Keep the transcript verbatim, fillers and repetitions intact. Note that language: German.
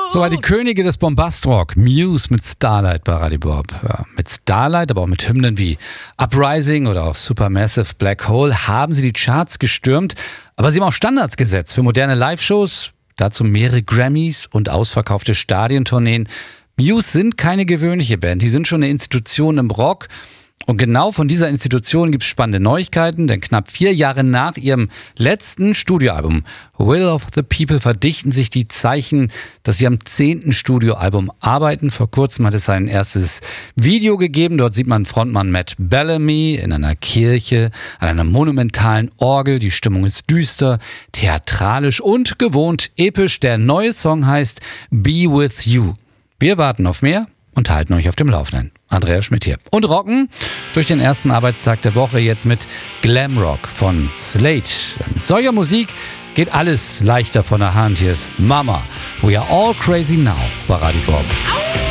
Soweit die Könige des Bombastrock, Muse mit Starlight bei Radio Bob. Ja, mit Starlight, aber auch mit Hymnen wie Uprising oder auch Supermassive Black Hole haben sie die Charts gestürmt. Aber sie haben auch Standards gesetzt für moderne Live-Shows, dazu mehrere Grammys und ausverkaufte Stadiontourneen. Muse sind keine gewöhnliche Band, die sind schon eine Institution im Rock. Und genau von dieser Institution gibt es spannende Neuigkeiten, denn knapp vier Jahre nach ihrem letzten Studioalbum Will of the People verdichten sich die Zeichen, dass sie am zehnten Studioalbum arbeiten. Vor kurzem hat es sein erstes Video gegeben. Dort sieht man Frontmann Matt Bellamy in einer Kirche an einer monumentalen Orgel. Die Stimmung ist düster, theatralisch und gewohnt episch. Der neue Song heißt Be With You. Wir warten auf mehr und halten euch auf dem Laufenden. Andreas Schmidt hier. Und rocken durch den ersten Arbeitstag der Woche jetzt mit Glamrock von Slate. Mit solcher Musik geht alles leichter von der Hand. Hier ist Mama, We Are All Crazy Now bei Radio Bob.